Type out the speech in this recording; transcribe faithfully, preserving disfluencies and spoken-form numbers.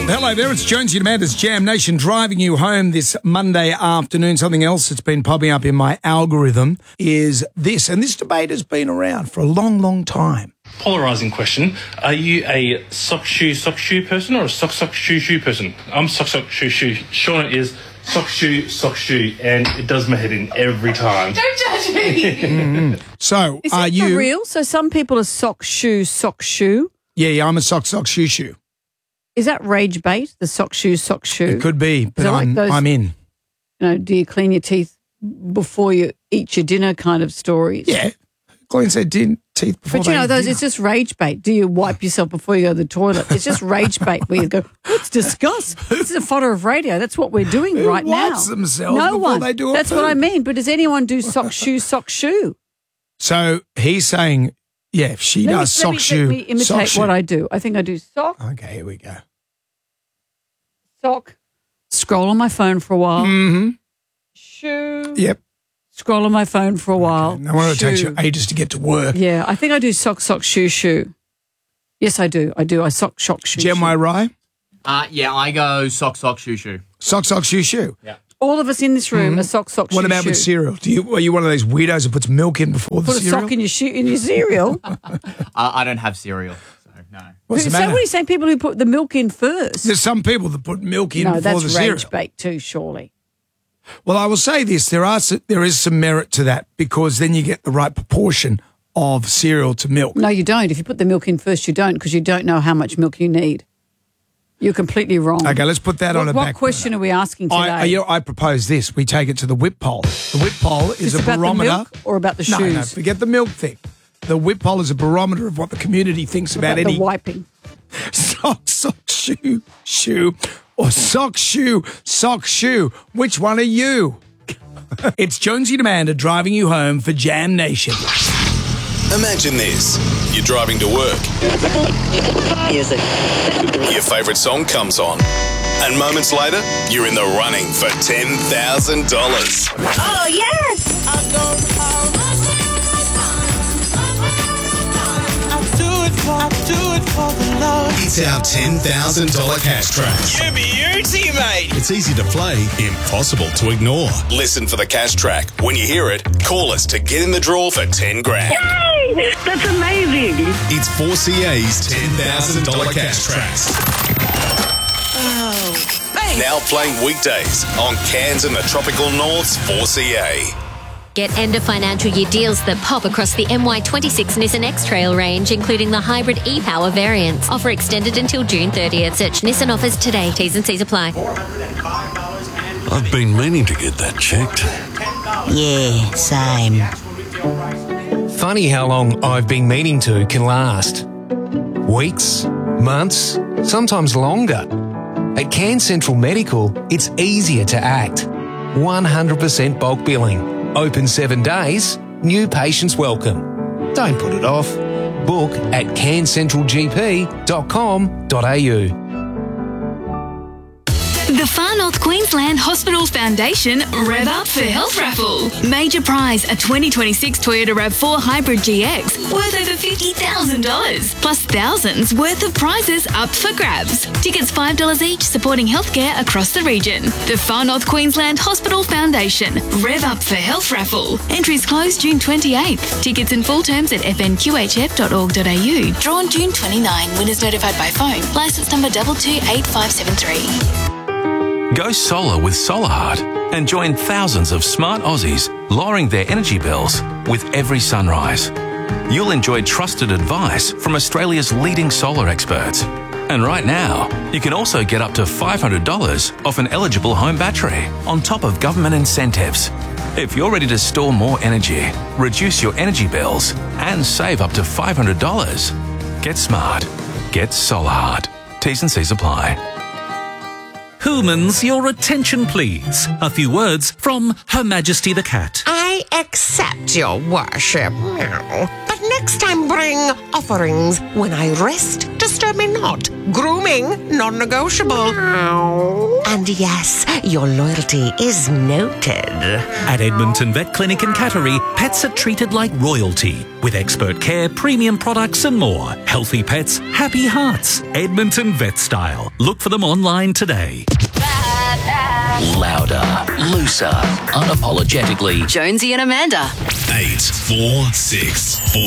Hello there, it's Jonesy and Amanda's Jam Nation driving you home this Monday afternoon. Something else that's been popping up in my algorithm is this, and this debate has been around for a long, long time. Polarising question. Are you a sock shoe sock shoe person or a sock sock shoe shoe person? I'm sock sock shoe shoe. Shauna is sock shoe sock shoe, and it does my head in every time. Don't judge me. Mm-hmm. So, is are it you for real? So some people are sock shoe sock shoe. Yeah, yeah, I'm a sock sock shoe shoe. Is that rage bait? The sock shoe sock shoe. It could be, but like I'm, those- I'm in. You know, do you clean your teeth before you eat your dinner? Kind of stories. Yeah, clean their din- teeth before But you they know, eat those dinner. it's just rage bait. Do you wipe yourself before you go to the toilet? It's just rage bait where you go, let's discuss. This is a fodder of radio. That's what we're doing Who right now. wipes themselves no before one. they do it That's what too? I mean. But does anyone do sock shoe sock shoe? So he's saying, yeah, if she Let me- does let sock me, shoe, Let me imitate sock shoe. what I do. I think I do sock, Okay, here we go. sock, scroll on my phone for a while, Mm-hmm. shoe, Yep. scroll on my phone for a while. No wonder it takes you shoe. ages to get to work. Yeah, I think I do sock, sock, shoe, shoe. Yes, I do. I do. I sock, shock, shoe, Gem, shoe. I right? Uh, yeah, I go sock, sock, shoe, shoe. Sock, sock, shoe, shoe. Yeah. All of us in this room are sock, sock, What shoe, about shoe. with cereal? Do you are you one of those weirdos who puts milk in before the Put a cereal? sock in your shoe in your cereal. Uh, I don't have cereal, so no. What's the so matter? what are you saying? People who put the milk in first? There's some people that put milk in no, before that's the cereal. rage bait too. Surely. Well, I will say this: there are s- there is some merit to that because then you get the right proportion of cereal to milk. No, you don't. If you put the milk in first, you don't because you don't know how much milk you need. You're completely wrong. Okay, let's put that what, on a what back question are we asking today? I, I, you know, I propose this. We take it to the whip poll. The whip poll is Is a it about the barometer. milk or about the no, shoes? no, forget the milk thing. The whip poll is a barometer of what the community thinks What about, about any the wiping. sock, sock, shoe, shoe, or sock, shoe, sock, shoe. Which one are you? It's Jonesy and Amanda driving you home for Jam Nation. Imagine this. You're driving to work. Music. Your favourite song comes on. And moments later, you're in the running for ten thousand dollars. Oh, yes! It's our ten thousand dollars cash track. You beauty, mate. It's easy to play, impossible to ignore. Listen for the cash track. When you hear it, call us to get in the draw for ten grand. Yay! That's amazing. It's four C A's ten thousand dollars cash tracks. Oh, mate. Now playing weekdays on Cairns and the Tropical North's four C A. Get end of financial year deals that pop across the M Y twenty-six Nissan X-Trail range, including the hybrid e-Power variants. Offer extended until June thirtieth. Search Nissan offers today. T's and C's apply. I've been meaning to get that checked. Yeah, same. Funny how long I've been meaning to can last. Weeks, months, sometimes longer. At Cairns Central Medical, it's easier to act. one hundred percent bulk billing. Open seven days, new patients welcome. Don't put it off. Book at cairns central g p dot com dot a u. The Far North Queensland Hospital Foundation Rev Up for Health Raffle. Major prize, a twenty twenty-six Toyota RAV four Hybrid G X worth over fifty thousand dollars. Plus thousands worth of prizes up for grabs. Tickets five dollars each, supporting healthcare across the region. The Far North Queensland Hospital Foundation Rev Up for Health Raffle. Entries close June twenty-eighth. Tickets and full terms at f n q h f dot org dot a u. Drawn June twenty-ninth. Winners notified by phone. Licence number two two eight five seven three. Go solar with SolarHeart and join thousands of smart Aussies lowering their energy bills with every sunrise. You'll enjoy trusted advice from Australia's leading solar experts. And right now, you can also get up to five hundred dollars off an eligible home battery on top of government incentives. If you're ready to store more energy, reduce your energy bills and save up to five hundred dollars, get smart. Get SolarHeart. T's and C's apply. Humans, your attention please. A few words from Her Majesty the Cat. I accept your worship, but Next time bring offerings. When I rest, disturb me not. Grooming, non-negotiable. And yes, your loyalty is noted. At Edmonton Vet Clinic and Cattery, pets are treated like royalty with expert care, premium products and more. Healthy pets, happy hearts. Edmonton Vet Style. Look for them online today. Louder, looser, unapologetically. Jonesy and Amanda. eight four six four